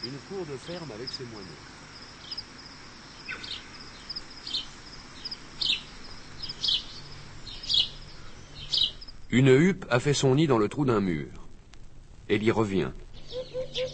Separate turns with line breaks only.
Une cour de ferme avec ses moineaux. Une huppe a fait son nid dans le trou d'un mur. Elle y revient.